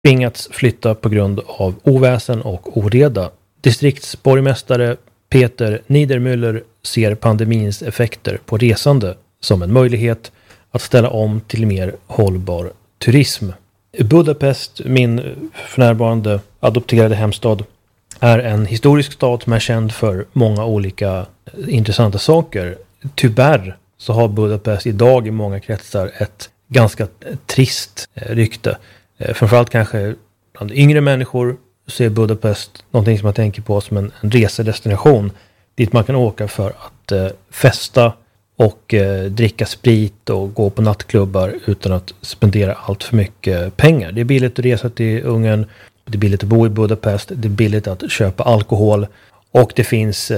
tvingats flytta på grund av oväsen och oreda. Distriktsborgmästare Peter Niedermüller ser pandemins effekter på resande som en möjlighet att ställa om till mer hållbar turism. Budapest, min för närvarande adopterade hemstad, är en historisk stad som är känd för många olika intressanta saker. Tyvärr så har Budapest idag i många kretsar ett ganska trist rykte. Framförallt kanske bland yngre människor så är Budapest någonting som man tänker på som en resedestination dit man kan åka för att festa och dricka sprit och gå på nattklubbar utan att spendera allt för mycket pengar. Det är billigt att resa till Ungern, det är billigt att bo i Budapest, det är billigt att köpa alkohol och det finns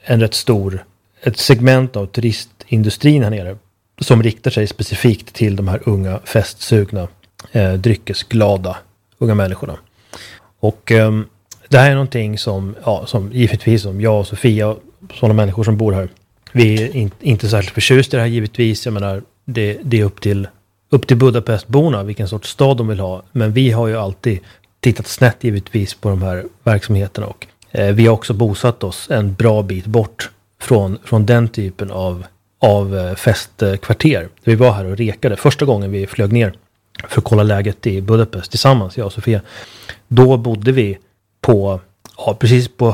ett segment av turistindustrin här nere som riktar sig specifikt till de här unga, festsugna, dryckesglada unga människorna. Och det här är någonting som givetvis som jag och Sofia och sådana människor som bor här, vi är inte särskilt förtjusta i det här givetvis. Jag menar, det är upp till Budapestborna vilken sorts stad de vill ha. Men vi har ju alltid tittat snett givetvis på de här verksamheterna och vi har också bosatt oss en bra bit bort från den typen av festkvarter. Vi var här och rekade första gången vi flög ner för att kolla läget i Budapest tillsammans, jag och Sofia. Då bodde vi precis på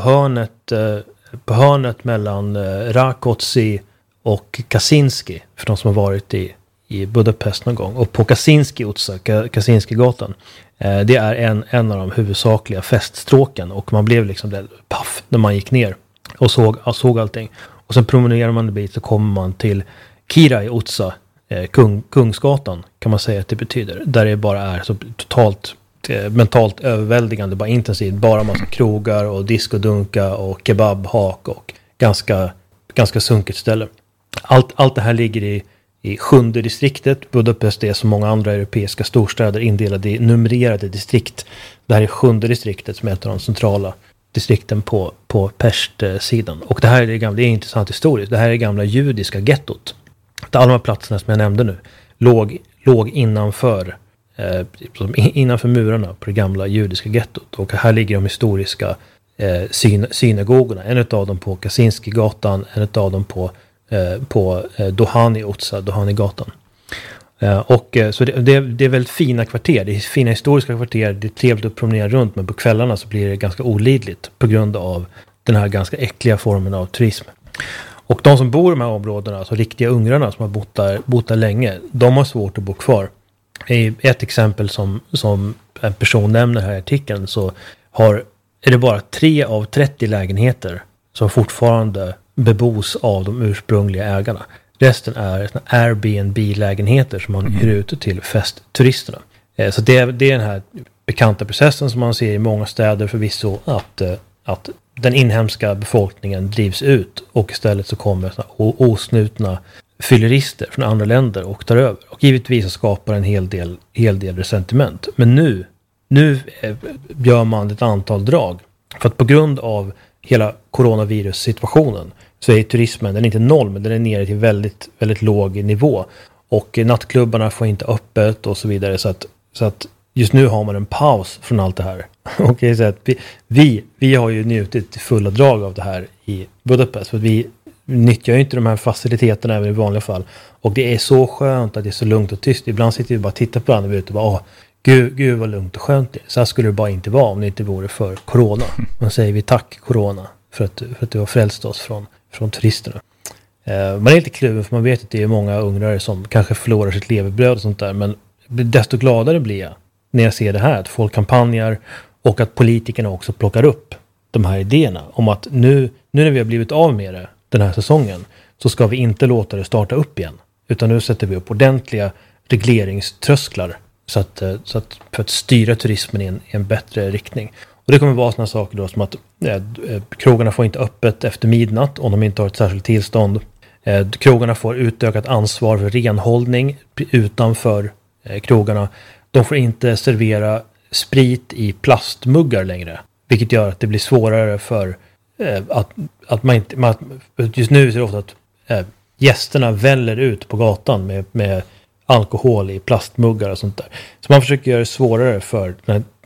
hörnet mellan Rákóczi och Kaczynski, för de som har varit i Budapest någon gång. Och på Kaczynski utca, Kaczynskigatan, det är en av de huvudsakliga feststråken och man blev liksom paff när man gick ner och såg allting. Och sen promenerar man en bit så kommer man till Király utca, Kungsgatan kan man säga att det betyder. Där det bara är så totalt mentalt överväldigande, bara intensivt, bara massa krogar och diskodunka och kebabhak och ganska sunkigt ställe. Allt det här ligger i 7:e distriktet. Budapest är som många andra europeiska storstäder indelade i numrerade distrikt. Det här är 7:e distriktet som är ett av de centrala distrikten på Pest-sidan. Och det här är intressant historiskt. Det här är det gamla judiska gettot. Alla de här platserna som jag nämnde nu låg innanför murarna på det gamla judiska gettot. Och här ligger de historiska synagogorna. En av dem på Kaczynskigatan, en av dem på Dohany utca, Dohanygatan. Så det är väldigt fina kvarter. Det är fina historiska kvarter. Det är trevligt att promenera runt, men på kvällarna så blir det ganska olidligt på grund av den här ganska äckliga formen av turism. Och de som bor i de här områdena, alltså riktiga ungrarna som har bott där länge, de har svårt att bo kvar. I ett exempel som en person nämner här i artikeln så är det bara 3 av 30 lägenheter som fortfarande bebos av de ursprungliga ägarna. Resten är Airbnb-lägenheter som man hyr ut till festturisterna. Så det är den här bekanta processen som man ser i många städer förvisso, att den inhemska befolkningen drivs ut och istället så kommer osnutna fyllerister från andra länder och tar över. Och givetvis så skapar en hel del resentiment. Men nu gör man ett antal drag. För att på grund av hela coronavirus-situationen så är turismen, den är inte noll, men den är nere till väldigt, väldigt låg nivå. Och nattklubbarna får inte öppet och så vidare. Så att just nu har man en paus från allt det här. Okej, så att vi har ju njutit till fulla drag av det här i Budapest. För vi nyttjar ju inte de här faciliteterna även i vanliga fall. Och det är så skönt att det är så lugnt och tyst. Ibland sitter vi bara och tittar på varandra och bara, gud vad lugnt och skönt det är. Så här skulle det bara inte vara om det inte vore för corona. Man säger vi tack corona för att du har frälst oss från turisterna. Man är lite kluven för man vet att det är många ungrare som kanske förlorar sitt levebröd och sånt där. Men desto gladare blir jag när jag ser det här. Att folk kampanjar och att politikerna också plockar upp de här idéerna. Om att nu när vi har blivit av med det den här säsongen så ska vi inte låta det starta upp igen. Utan nu sätter vi upp ordentliga regleringströsklar så att för att styra turismen i en bättre riktning. Och det kommer vara sådana saker då som att krogarna får inte öppet efter midnatt om de inte har ett särskilt tillstånd. Krogarna får utökat ansvar för renhållning utanför krogarna. De får inte servera sprit i plastmuggar längre. Vilket gör att det blir svårare för att man inte... just nu är det ofta att gästerna väller ut på gatan med alkohol i plastmuggar och sånt där. Så man försöker göra det svårare för den här